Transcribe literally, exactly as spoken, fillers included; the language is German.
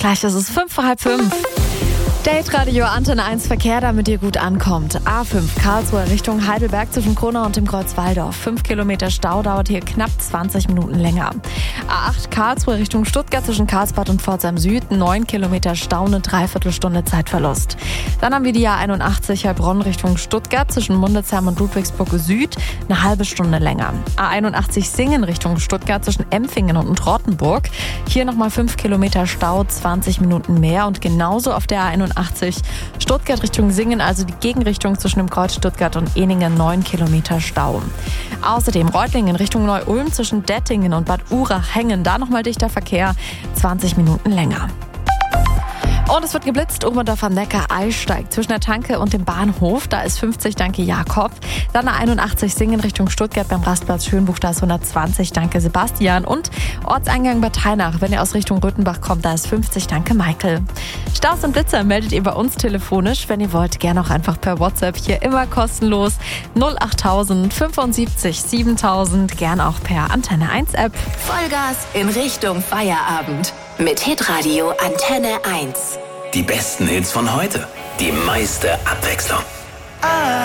gleich ist es fünf vor halb fünf. Date Radio Antenne eins Verkehr, damit ihr gut ankommt. A fünf Karlsruhe Richtung Heidelberg zwischen Kronau und dem Kreuz Walldorf. fünf Kilometer Stau, dauert hier knapp zwanzig Minuten länger. A acht Karlsruhe Richtung Stuttgart zwischen Karlsbad und Pforzheim Süd. neun Kilometer Stau, eine Dreiviertelstunde Zeitverlust. Dann haben wir die A einundachtzig Heilbronn Richtung Stuttgart zwischen Mundelsheim und Ludwigsburg Süd. Eine halbe Stunde länger. A einundachtzig Singen Richtung Stuttgart zwischen Empfingen und Rottenburg. Hier nochmal fünf Kilometer Stau, zwanzig Minuten mehr. Und genauso auf der A einundachtzig Stuttgart Richtung Singen, also die Gegenrichtung zwischen dem Kreuz Stuttgart und Ehningen, neun Kilometer Stau. Außerdem Reutlingen Richtung Neu-Ulm zwischen Dettingen und Bad Urach-Hengen, da nochmal dichter Verkehr, zwanzig Minuten länger. Und es wird geblitzt, Oberndorf am Neckar, Eisteig zwischen der Tanke und dem Bahnhof. Da ist fünfzig, danke Jakob. Dann einundachtzig Singen Richtung Stuttgart beim Rastplatz Schönbuch, da ist hundertzwanzig, danke Sebastian. Und Ortseingang Bad Hainach, wenn ihr aus Richtung Rüttenbach kommt, da ist fünfzig, danke Michael. Staus und Blitzer meldet ihr bei uns telefonisch. Wenn ihr wollt, gerne auch einfach per WhatsApp, hier immer kostenlos. null achttausend fünfundsiebzig siebentausend, gerne auch per Antenne eins App. Vollgas in Richtung Feierabend mit Hitradio Antenne eins. Die besten Hits von heute, die meiste Abwechslung.